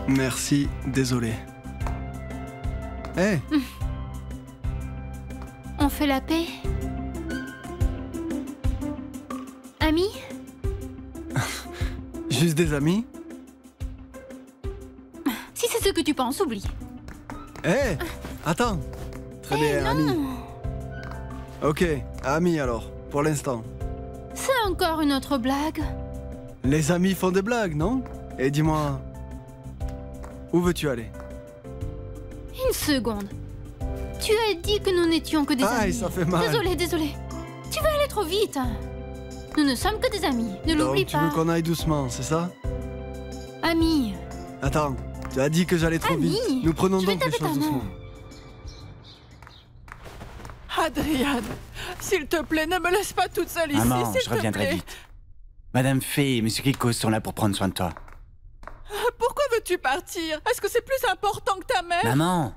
Merci, désolé. Hé, On fait la paix? Amis? juste des amis? Si c'est ce que tu penses, oublie. Hé, attends. Très bien, amis. Non! Ok, amis alors, pour l'instant. C'est encore une autre blague. Les amis font des blagues, non? Et dis-moi, où veux-tu aller? Une seconde. Tu as dit que nous n'étions que des Aïe, amis. ça fait mal. Désolé. Tu vas aller trop vite. Nous ne sommes que des amis. Ne l'oublie Donc tu veux pas. qu'on aille doucement, c'est ça? Amis. Attends, tu as dit que j'allais trop Ami, vite. Nous prenons je vais donc les taper ta choses main. doucement. Adrian, s'il te plaît, ne me laisse pas toute seule ici, Maman, s'il je te reviendrai plaît. vite. Madame Fay et Monsieur Kiko sont là pour prendre soin de toi. Pourquoi veux-tu partir? Est-ce que c'est plus important que ta mère? Maman!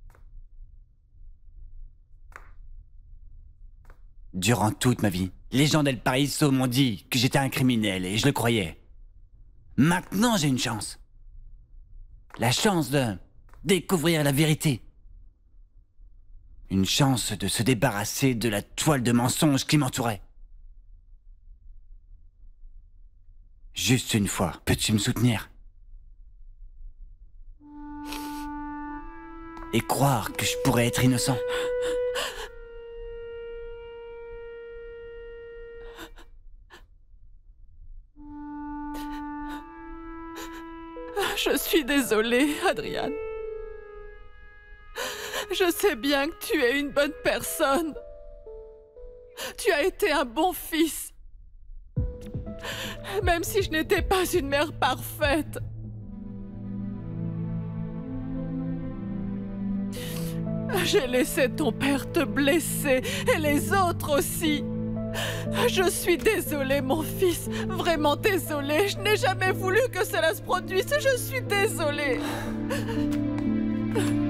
Durant toute ma vie, les gens d'El Paraíso m'ont dit que j'étais un criminel et je le croyais. Maintenant, j'ai une chance. La chance de découvrir la vérité. Une chance de se débarrasser de la toile de mensonges qui m'entourait. Juste une fois, peux-tu me soutenir? Et croire que je pourrais être innocent. Je suis désolée, Adrian. Je sais bien que tu es une bonne personne. Tu as été un bon fils. Même si je n'étais pas une mère parfaite. J'ai laissé ton père te blesser et les autres aussi. Je suis désolée, mon fils. Vraiment désolée. Je n'ai jamais voulu que cela se produise. Je suis désolée.